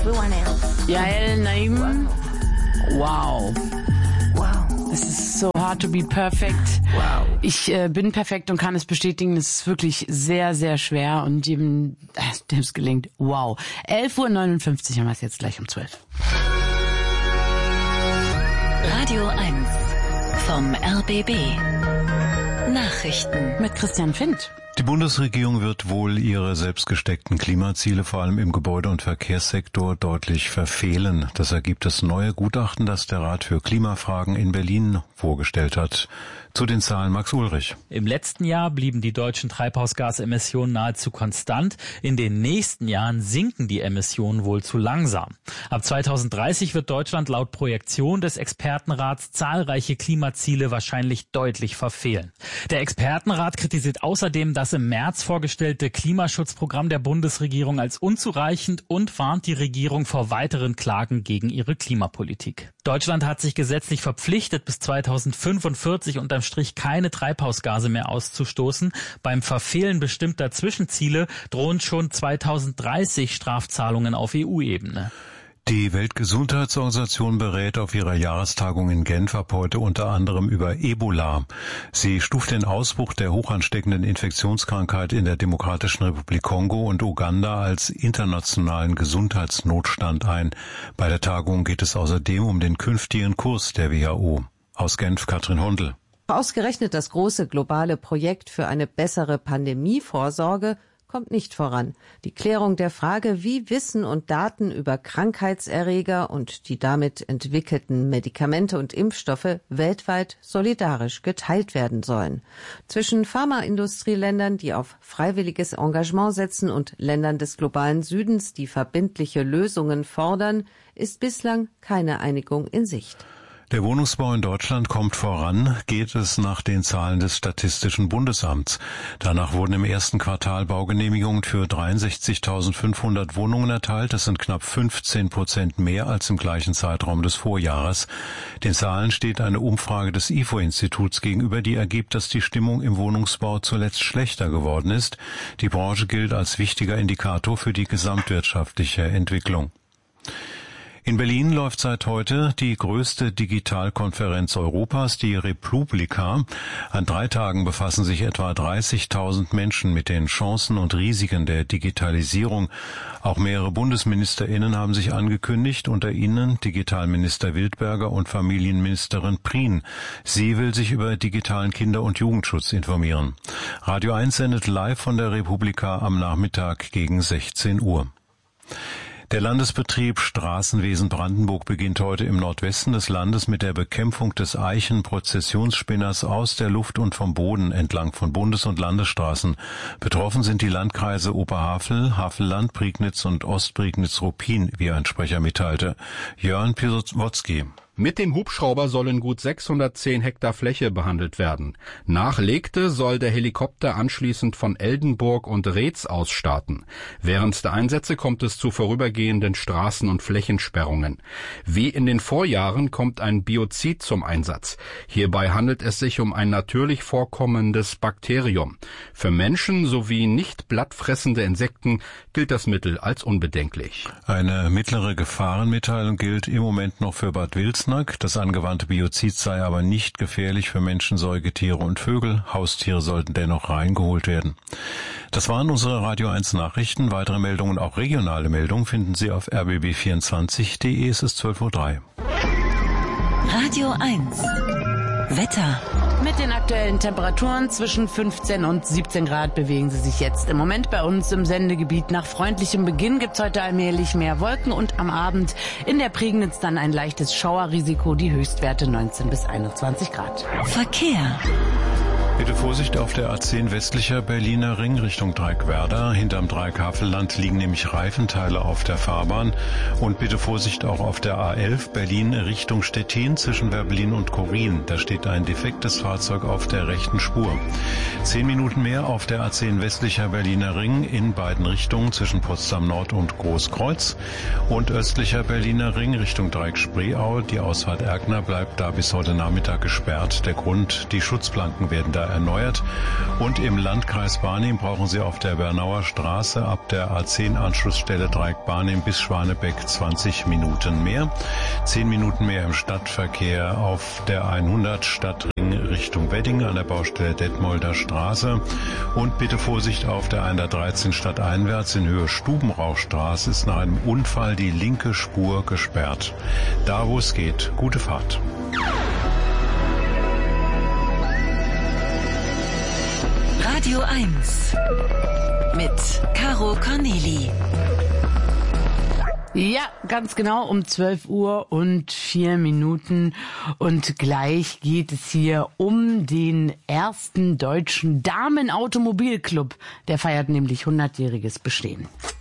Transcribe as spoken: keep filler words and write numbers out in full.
everyone else. Yael Naim. Wow. Wow. Es ist so hard to be perfect. Wow. Ich äh, bin perfekt und kann es bestätigen. Es ist wirklich sehr, sehr schwer und jedem, äh, dem es gelingt, wow. elf Uhr neunundfünfzig haben wir es jetzt gleich um zwölf. Radio eins vom R B B. Nachrichten mit Christian Findt. Die Bundesregierung wird wohl ihre selbstgesteckten Klimaziele vor allem im Gebäude- und Verkehrssektor deutlich verfehlen. Das ergibt das neue Gutachten, das der Rat für Klimafragen in Berlin vorgestellt hat. Zu den Zahlen Max Ulrich. Im letzten Jahr blieben die deutschen Treibhausgasemissionen nahezu konstant. In den nächsten Jahren sinken die Emissionen wohl zu langsam. Ab zweitausenddreißig wird Deutschland laut Projektion des Expertenrats zahlreiche Klimaziele wahrscheinlich deutlich verfehlen. Der Expertenrat kritisiert außerdem das im März vorgestellte Klimaschutzprogramm der Bundesregierung als unzureichend und warnt die Regierung vor weiteren Klagen gegen ihre Klimapolitik. Deutschland hat sich gesetzlich verpflichtet, bis zweitausendfünfundvierzig unterm Strich keine Treibhausgase mehr auszustoßen. Beim Verfehlen bestimmter Zwischenziele drohen schon zweitausenddreißig Strafzahlungen auf E U-Ebene. Die Weltgesundheitsorganisation berät auf ihrer Jahrestagung in Genf ab heute unter anderem über Ebola. Sie stuft den Ausbruch der hochansteckenden Infektionskrankheit in der Demokratischen Republik Kongo und Uganda als internationalen Gesundheitsnotstand ein. Bei der Tagung geht es außerdem um den künftigen Kurs der W H O. Aus Genf Katrin Hondel. Ausgerechnet das große globale Projekt für eine bessere Pandemievorsorge kommt nicht voran. Die Klärung der Frage, wie Wissen und Daten über Krankheitserreger und die damit entwickelten Medikamente und Impfstoffe weltweit solidarisch geteilt werden sollen. Zwischen Pharmaindustrieländern, die auf freiwilliges Engagement setzen, und Ländern des globalen Südens, die verbindliche Lösungen fordern, ist bislang keine Einigung in Sicht. Der Wohnungsbau in Deutschland kommt voran, geht es nach den Zahlen des Statistischen Bundesamts. Danach wurden im ersten Quartal Baugenehmigungen für dreiundsechzigtausendfünfhundert Wohnungen erteilt. Das sind knapp fünfzehn Prozent mehr als im gleichen Zeitraum des Vorjahres. Den Zahlen steht eine Umfrage des I F O-Instituts gegenüber, die ergibt, dass die Stimmung im Wohnungsbau zuletzt schlechter geworden ist. Die Branche gilt als wichtiger Indikator für die gesamtwirtschaftliche Entwicklung. In Berlin läuft seit heute die größte Digitalkonferenz Europas, die Republika. An drei Tagen befassen sich etwa dreißigtausend Menschen mit den Chancen und Risiken der Digitalisierung. Auch mehrere BundesministerInnen haben sich angekündigt, unter ihnen Digitalminister Wildberger und Familienministerin Prien. Sie will sich über digitalen Kinder- und Jugendschutz informieren. Radio eins sendet live von der Republika am Nachmittag gegen sechzehn Uhr. Der Landesbetrieb Straßenwesen Brandenburg beginnt heute im Nordwesten des Landes mit der Bekämpfung des Eichen-Prozessionsspinners aus der Luft und vom Boden entlang von Bundes- und Landesstraßen. Betroffen sind die Landkreise Oberhavel, Havelland, Prignitz und Ostprignitz-Ruppin, wie ein Sprecher mitteilte. Jörn Pisotzky. Mit dem Hubschrauber sollen gut sechshundertzehn Hektar Fläche behandelt werden. Nach Legte soll der Helikopter anschließend von Eldenburg und Reetz aus starten. Während der Einsätze kommt es zu vorübergehenden Straßen- und Flächensperrungen. Wie in den Vorjahren kommt ein Biozid zum Einsatz. Hierbei handelt es sich um ein natürlich vorkommendes Bakterium. Für Menschen sowie nicht blattfressende Insekten gilt das Mittel als unbedenklich. Eine mittlere Gefahrenmitteilung gilt im Moment noch für Bad Wilsnack. Das angewandte Biozid sei aber nicht gefährlich für Menschen, Säugetiere und Vögel. Haustiere sollten dennoch reingeholt werden. Das waren unsere Radio eins Nachrichten. Weitere Meldungen, auch regionale Meldungen, finden Sie auf r b b vierundzwanzig punkt de. Es ist zwölf Uhr drei. Radio eins Wetter. Mit den aktuellen Temperaturen zwischen fünfzehn und siebzehn Grad bewegen sie sich jetzt im Moment bei uns im Sendegebiet. Nach freundlichem Beginn gibt's heute allmählich mehr Wolken und am Abend in der Prignitz dann ein leichtes Schauerrisiko, die Höchstwerte neunzehn bis einundzwanzig Grad. Verkehr. Bitte Vorsicht auf der A zehn westlicher Berliner Ring Richtung Dreieckwerder. Hinterm Dreieck Havelland liegen nämlich Reifenteile auf der Fahrbahn. Und bitte Vorsicht auch auf der A elf Berlin Richtung Stettin zwischen Werblin und Korin. Da steht ein defektes Fahrzeug auf der rechten Spur. Zehn Minuten mehr auf der A zehn westlicher Berliner Ring in beiden Richtungen zwischen Potsdam Nord und Großkreuz. Und östlicher Berliner Ring Richtung Dreieck Spreeau. Die Ausfahrt Erkner bleibt da bis heute Nachmittag gesperrt. Der Grund, die Schutzplanken werden da erneuert. Und im Landkreis Barnim brauchen Sie auf der Bernauer Straße ab der A zehn Anschlussstelle Dreieck Barnim bis Schwanebeck zwanzig Minuten mehr. zehn Minuten mehr im Stadtverkehr auf der hundert Stadtring Richtung Wedding an der Baustelle Detmolder Straße. Und bitte Vorsicht auf der hundertdreizehn stadteinwärts in Höhe Stubenrauchstraße ist nach einem Unfall die linke Spur gesperrt. Da wo es geht, gute Fahrt. Radio eins mit Caro Corneli. Ja, ganz genau um zwölf Uhr und vier Minuten. Und gleich geht es hier um den ersten deutschen Damenautomobilclub. Der feiert nämlich hundertjähriges Bestehen.